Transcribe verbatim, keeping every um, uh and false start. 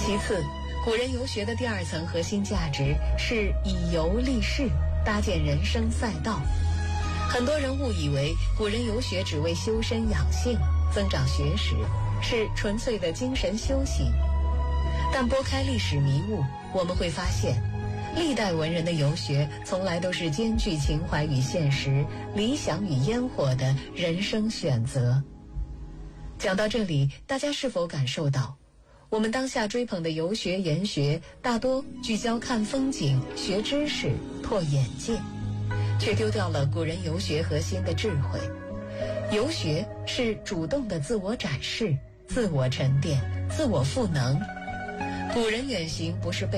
其次，古人游学的第二层核心价值是以游立事，搭建人生赛道。很多人误以为古人游学只为修身养性、增长学识，是纯粹的精神修行。但拨开历史迷雾，我们会发现，历代文人的游学从来都是兼具情怀与现实、理想与烟火的人生选择。讲到这里，大家是否感受到，我们当下追捧的游学研学大多聚焦看风景、学知识、拓眼界，却丢掉了古人游学核心的智慧。游学是主动的自我展示、自我沉淀、自我赋能。古人远行不是被